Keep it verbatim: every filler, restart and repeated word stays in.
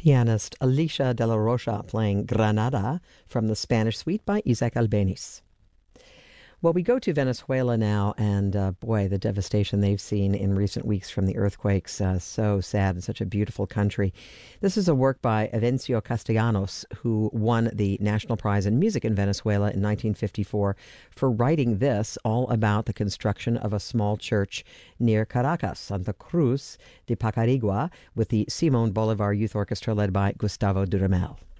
pianist Alicia de la Rocha playing Granada from the Spanish Suite by Isaac Albeniz. Well, we go to Venezuela now, and uh, boy, the devastation they've seen in recent weeks from the earthquakes. Uh, so sad and such a beautiful country. This is a work by Evencio Castellanos, who won the National Prize in Music in Venezuela in nineteen fifty-four for writing this, all about the construction of a small church near Caracas, Santa Cruz de Pacarigua, with the Simón Bolívar Youth Orchestra led by Gustavo Dudamel.